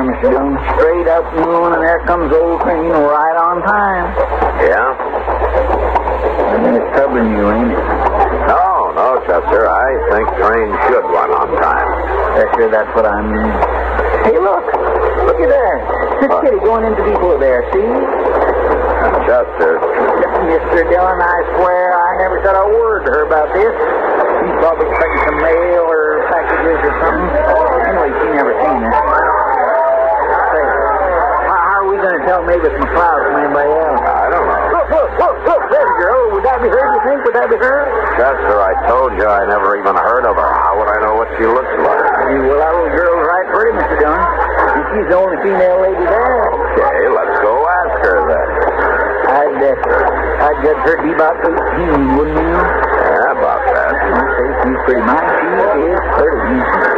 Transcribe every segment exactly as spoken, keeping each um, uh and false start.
there, Mister Dillon. Straight up moon, and there comes old Crane right on time. Yeah? I mean, it's troubling you, ain't it? No, no, Chester. I think train should run on time. Yeah, sure, that's what I mean. Hey, look. Looky there. This What? kitty going into people there, see? Chester. Mister Dillon, I swear I never said a word to her about this. She's probably expecting some mail or packages or something. Anyway, she never seen it. Say, how, how are we going to tell Mavis McLeod from anybody else? I don't know. Look, look, look, look, there's a girl. Would that be her, do you think? Would that be her? Chester, I told you I never even heard of her. How would I know what she looks like? Well, that little girl's right pretty, Mister Dillon. And she's the only female lady there. Okay, let's go ask her then. I'd, uh, I'd judge her to be about eighteen, wouldn't you? Yeah, about that. I'd say she's pretty nice. She is pretty.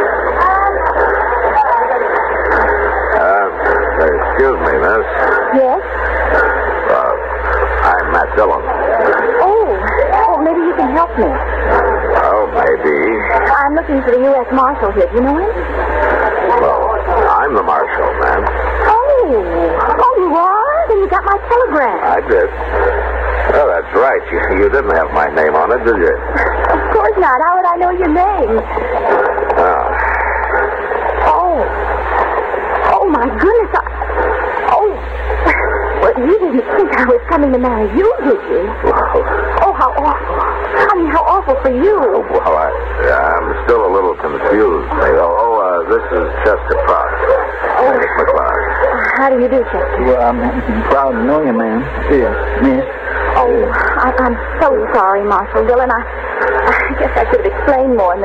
Uh, excuse me, miss. Yes? Uh, I'm Matt Dillon. Oh, oh, maybe you can help me. Oh, maybe. I'm looking for the U S Marshal here. Do you know him? Well, I'm the marshal, ma'am. Oh, oh, you are? Then you got my telegram. I did. Oh, that's right. You, you didn't have my name on it, did you? Of course not. How would I know your name? Oh. Oh. Oh, my goodness. I... Oh. Well, you didn't think I was coming to marry you, did you? Well, Oh, how awful. I mean, how awful for you. well I, I'm still a little confused. Oh, oh uh, this is Chester Pross. Oh. Mavis McLeod. How do you do, Chester? Well, I'm proud to know you, ma'am. Yes, miss. Oh, I, I'm so sorry, Marshal Dillon. I, I guess I should have explained more in the